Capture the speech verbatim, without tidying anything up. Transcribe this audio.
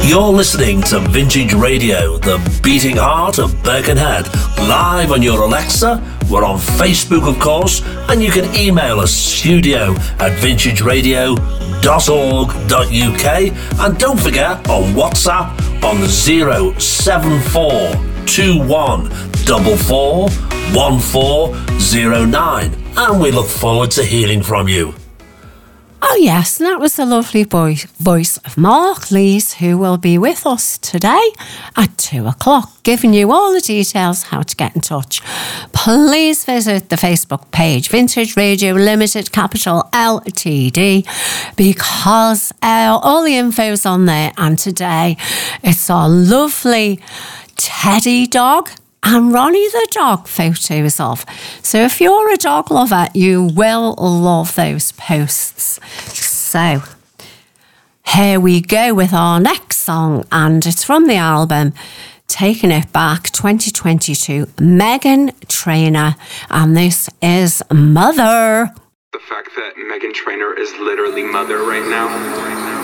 You're listening to Vintage Radio, the beating heart of Birkenhead, live on your Alexa. We're on Facebook, of course, and you can email us studio at vintage radio dot org dot U K. And don't forget, on WhatsApp on zero seven four two one four four one four zero nine. And we look forward to hearing from you. Oh yes, and that was the lovely voice, voice of Mark Lees, who will be with us today at two o'clock, giving you all the details how to get in touch. Please visit the Facebook page, Vintage Radio Limited, capital L T D, because uh, all the info's on there, and today it's our lovely Teddy dog and Ronnie the dog photos of. So if you're a dog lover, you will love those posts. So here we go with our next song, and it's from the album Taking It Back twenty twenty-two, Meghan Trainor, and this is Mother. The fact that Meghan Trainor is literally Mother right now.